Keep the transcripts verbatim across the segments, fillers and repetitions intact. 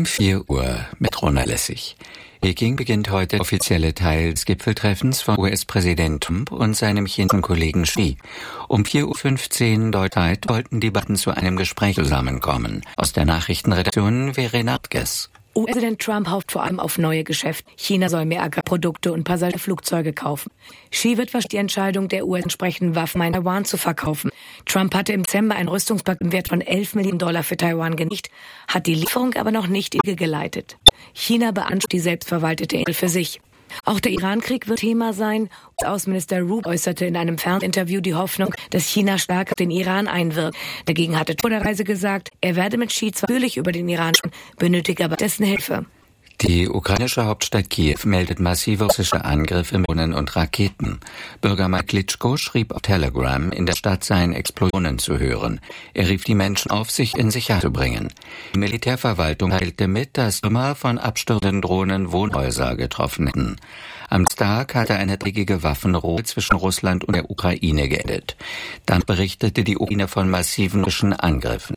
Um vier Uhr mit Ronald Lessig. Peking beginnt heute der offizielle Teil des Gipfeltreffens von U S-Präsident Trump und seinem chinesischen Kollegen Xi. Um vier Uhr fünfzehn deutscher Zeit wollten die beiden zu einem Gespräch zusammenkommen. Aus der Nachrichtenredaktion Verena Hartges. U S-Präsident Trump hofft vor allem auf neue Geschäfte. China soll mehr Agrarprodukte und Passagierflugzeuge kaufen. Xi wird wahrscheinlich die Entscheidung der U S entsprechend Waffen an Taiwan zu verkaufen. Trump hatte im Dezember ein Rüstungspaket im Wert von elf Milliarden Dollar für Taiwan genehmigt, hat die Lieferung aber noch nicht in die Wege geleitet. China beansprucht die selbstverwaltete Insel für sich. Auch der Iran-Krieg wird Thema sein. Außenminister Rubio äußerte in einem Fernsehinterview die Hoffnung, dass China stark auf den Iran einwirkt. Dagegen hatte Trump vor der Reise gesagt, er werde mit Xi zwar natürlich über den Iran sprechen, benötige aber dessen Hilfe. Die ukrainische Hauptstadt Kiew meldet massive russische Angriffe mit Drohnen und Raketen. Bürgermeister Klitschko schrieb auf Telegram, in der Stadt seien Explosionen zu hören. Er rief die Menschen auf, sich in Sicherheit zu bringen. Die Militärverwaltung teilte mit, dass Trümmer von abstürzenden Drohnen Wohnhäuser getroffen hätten. Am Tag hatte eine dreckige Waffenruhe zwischen Russland und der Ukraine geendet. Dann berichtete die Ukraine von massiven russischen Angriffen.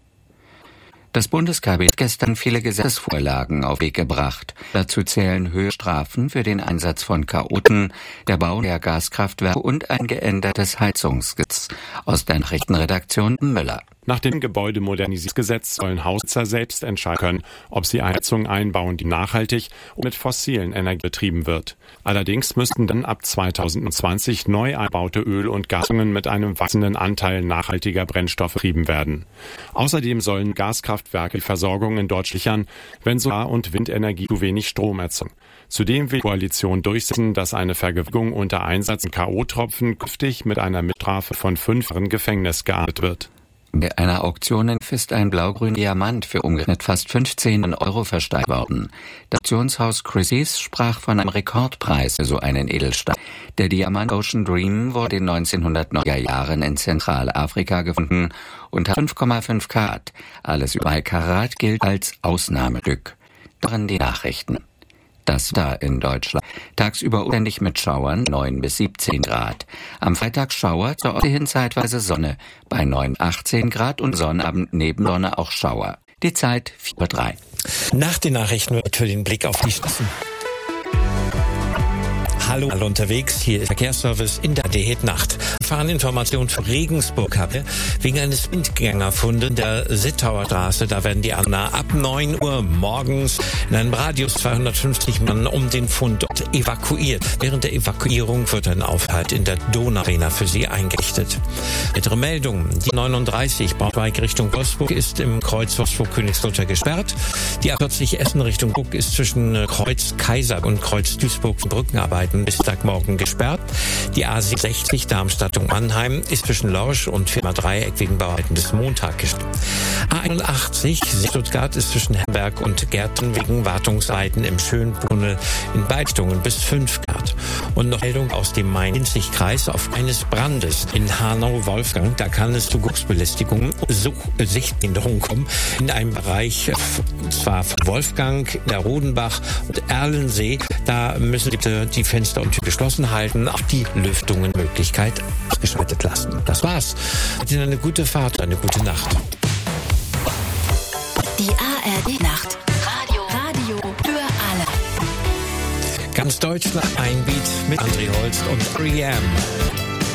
Das Bundeskabinett hat gestern viele Gesetzesvorlagen auf den Weg gebracht. Dazu zählen höhere Strafen für den Einsatz von Chaoten, der Bau der Gaskraftwerke und ein geändertes Heizungsgesetz. Aus der Nachrichtenredaktion Müller. Nach dem Gebäudemodernisierungsgesetz sollen Hausbesitzer selbst entscheiden können, ob sie eine Heizung einbauen, die nachhaltig und mit fossilen Energien betrieben wird. Allerdings müssten dann ab zweitausendzwanzig neu eingebaute Öl- und Gasheizungen mit einem wachsenden Anteil nachhaltiger Brennstoffe betrieben werden. Außerdem sollen Gaskraftwerke die Versorgung in Deutschland sichern, wenn Solar- und Windenergie zu wenig Strom erzeugen. Zudem will die Koalition durchsetzen, dass eine Vergewaltigung unter Einsatz von K O-Tropfen künftig mit einer Mitstrafe von fünf Jahren Gefängnis geahndet wird. Bei einer Auktion ist ein blaugrüner Diamant für umgerechnet fast fünfzehn Euro versteigert worden. Das Auktionshaus Christie's sprach von einem Rekordpreis für so einen Edelstein. Der Diamant Ocean Dream wurde in den neunzehnhundertneunziger Jahren in Zentralafrika gefunden und hat fünf Komma fünf Karat. Alles über drei Karat gilt als Ausnahmestück. Darin die Nachrichten. Das da in Deutschland. Tagsüber unständig mit Schauern, neun bis siebzehn Grad. Am Freitag Schauer, zur Ostsee hin zeitweise Sonne. Bei neun, achtzehn Grad und Sonnabend neben Sonne auch Schauer. Die Zeit vier Uhr drei. Nach den Nachrichten für den Blick auf die Straßen. Hallo, alle unterwegs, hier ist Verkehrsservice in der Diät-Nacht. Fahreninformation für Regensburg habe wegen eines Blindgängerfundes in der Sittauer Straße. Da werden die Anwohner ab neun Uhr morgens in einem Radius zweihundertfünfzig Mann um den Fund dort evakuiert. Während der Evakuierung wird ein Aufhalt in der Donauarena für sie eingerichtet. Weitere Meldungen. Die neununddreißig Braunschweig Richtung Wolfsburg ist im Kreuz Wolfsburg-Königslutter gesperrt. Die A vierzig Essen Richtung Burg ist zwischen Kreuz Kaiser und Kreuz Duisburg Brückenarbeiten bis Tagmorgen gesperrt. Die A sechzig Darmstadt und Mannheim ist zwischen Lorsch und Firma Dreieck wegen Bauarbeiten bis Montag gesperrt. A einundachtzig Stuttgart ist zwischen Herberg und Gärten wegen Wartungsarbeiten im Schönbrunel in beiden Richtungen bis fünf Grad. Und noch Meldung aus dem Main-Kinzig-Kreis auf eines Brandes in Hanau-Wolfgang. Da kann es zu Gucksbelästigungen und Sichtbehinderungen kommen in einem Bereich, und zwar von Wolfgang, der Rodenbach und Erlensee. Da müssen bitte die Fenster und Tür geschlossen halten, auch die Lüftungen Möglichkeit ausgeschaltet lassen. Das war's. Ihnen eine gute Fahrt, eine gute Nacht. Die A R D-Nacht. Radio. Radio für alle. Ganz Deutschland ein Beat mit André Holst und R E M.